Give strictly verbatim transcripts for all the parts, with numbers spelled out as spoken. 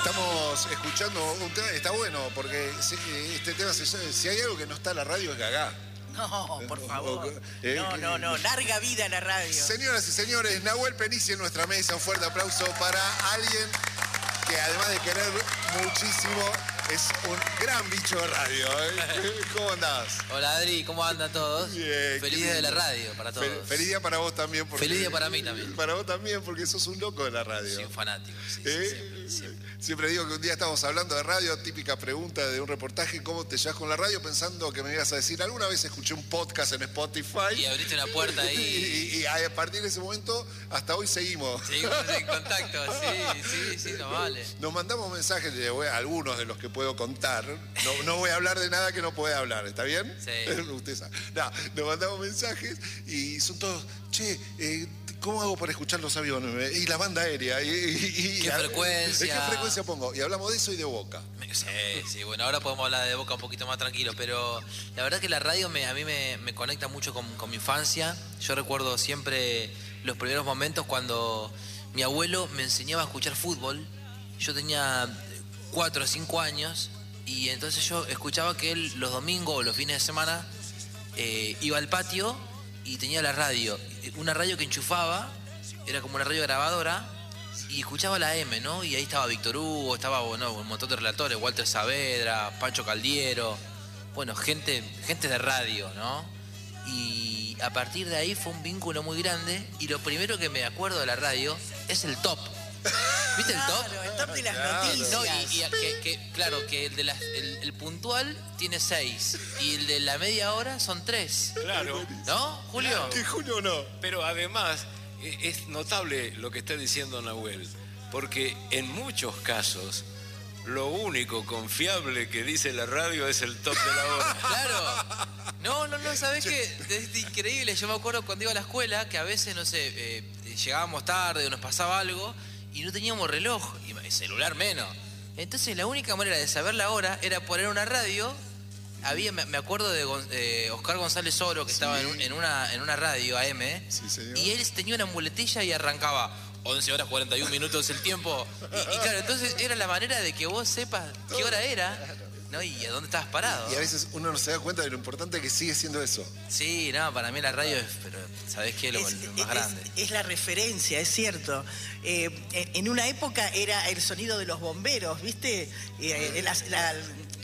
Estamos escuchando un tema, está bueno, porque este tema, se, si hay algo que no está en la radio es Gagá. No, por favor. Eh, no, no, no. Larga vida a la radio. Señoras y señores, Nahuel Penici en nuestra mesa. Un fuerte aplauso para alguien que, además de querer muchísimo, es un gran bicho de radio. ¿eh? ¿Cómo andás? Hola Adri, ¿cómo andan todos? Bien, feliz día de la radio para todos. Fel, feliz día para vos también. Porque, feliz día para mí también. Para vos también, porque sos un loco de la radio. Soy un fanático, sí, ¿Eh? sí, siempre, siempre. Siempre digo que un día estamos hablando de radio, típica pregunta de un reportaje, ¿cómo te llevas con la radio? Pensando que me ibas a decir, alguna vez escuché un podcast en Spotify. Y abriste una puerta ahí. y, y, y a partir de ese momento, hasta hoy seguimos. Seguimos en contacto, sí, sí, sí, no vale. Nos mandamos mensajes, de, algunos de los que puedo contar. No, no voy a hablar de nada que no pueda hablar, ¿está bien? Sí. Usted sabe. No, nos mandamos mensajes y son todos, che, eh, ¿cómo hago para escuchar los aviones? Y la banda aérea. Y, y, ¿Qué y, frecuencia? ¿Qué frecuencia pongo? Y hablamos de eso y de Boca. Sí, sí, bueno, ahora podemos hablar de Boca un poquito más tranquilo, pero la verdad que la radio me, a mí me, me conecta mucho con, con mi infancia. Yo recuerdo siempre los primeros momentos cuando mi abuelo me enseñaba a escuchar fútbol. Yo tenía cuatro o cinco años y entonces yo escuchaba que él los domingos o los fines de semana eh, iba al patio y tenía la radio, una radio que enchufaba, era como una radio grabadora, y escuchaba la M, ¿no? Y ahí estaba Víctor Hugo, estaba bueno, un montón de relatores, Walter Saavedra, Pancho Caldiero, bueno, gente, gente de radio, ¿no? Y a partir de ahí fue un vínculo muy grande, y lo primero que me acuerdo de la radio es el top. ¿Viste el top? Claro, el top de las Claro. noticias. No, y, y que, que, claro, que el, de las, el, el puntual tiene seis y el de la media hora son tres. Claro. ¿No, Julio? Claro. ¿Qué Julio no? Pero además eh, es notable lo que está diciendo Nahuel, porque en muchos casos lo único confiable que dice la radio es el top de la hora. Claro. No, no, no, ¿sabés qué? Es increíble. Yo me acuerdo cuando iba a la escuela que a veces, no sé, eh, llegábamos tarde o nos pasaba algo y no teníamos reloj, y celular menos. Entonces la única manera de saber la hora era poner una radio. Había, me acuerdo de eh, Oscar González Oro, que sí. estaba en, un, en, una, en una radio A M, sí, señor. Y él tenía una muletilla y arrancaba once horas cuarenta y un minutos el tiempo. Y, y claro, entonces era la manera de que vos sepas qué hora era, ¿no? Y a dónde estabas parado. Y a veces uno no se da cuenta de lo importante que sigue siendo eso. Sí, no, para mí la radio es, pero ¿sabés qué? Lo, es, lo más es, grande. Es la referencia, es cierto. Eh, en una época era el sonido de los bomberos, ¿viste? Eh, la, la,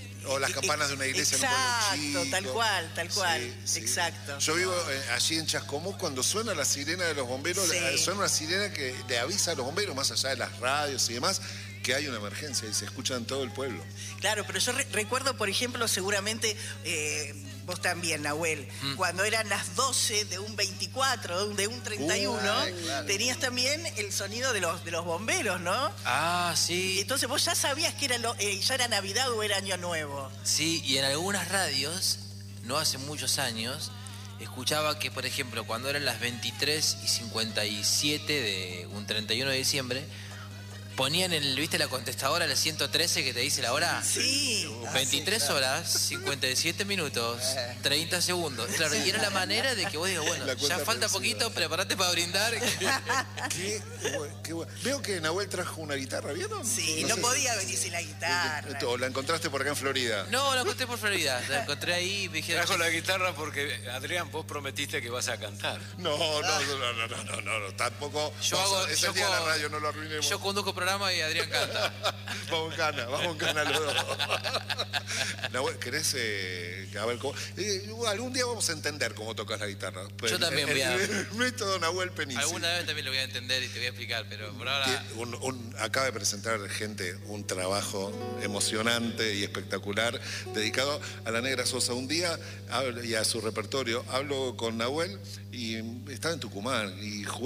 O las campanas de una iglesia. Exacto, en un pueblo chico. tal cual, tal cual. Sí, sí. Exacto. Yo vivo eh, allí en Chascomús, cuando suena la sirena de los bomberos, Sí. eh, suena una sirena que le avisa a los bomberos, más allá de las radios y demás, que hay una emergencia y se escucha en todo el pueblo. Claro, pero yo re recuerdo, por ejemplo, seguramente eh, vos también, Nahuel, mm. cuando eran las doce de un veinticuatro, de un treinta y uno, uh, ay, claro. tenías también el sonido de los, de los bomberos, ¿no? Ah, sí. Y entonces vos ya sabías que era lo, eh, ya era Navidad o era Año Nuevo. Sí, y en algunas radios, no hace muchos años, escuchaba que, por ejemplo, cuando eran las veintitrés y cincuenta y siete de un treinta y uno de diciembre, ponían el, ¿viste la contestadora, el ciento trece que te dice la hora? Sí. veintitrés ah, sí, claro. horas, cincuenta y siete minutos, treinta segundos. Claro, y era la manera de que vos digas, bueno, ya falta poquito, prepárate para brindar. Qué, qué bueno. Veo que Nahuel trajo una guitarra, ¿vieron? Sí, no, no sé. podía venir sin la guitarra. ¿O la encontraste por acá en Florida? No, la encontré por Florida. La encontré ahí y me dijeron... Trajo la guitarra porque, Adrián, vos prometiste que vas a cantar. No, no, no, no, no, no, no, no tampoco. Yo Vamos, hago... es yo el día de la co- radio, no lo arruinemos. Yo conduzco programa y Adrián canta. Vamos en cana, vamos en cana los dos. Nahuel, ¿querés? Eh, a ver, cómo, eh, algún día vamos a entender cómo tocas la guitarra. Pues, Yo también el, voy a... el, el método Nahuel Penici. Alguna vez también lo voy a entender y te voy a explicar, pero por ahora... Un, un, acaba de presentar, gente, un trabajo emocionante y espectacular dedicado a la Negra Sosa. Un día, hablo, y a su repertorio, hablo con Nahuel y estaba en Tucumán y jugaba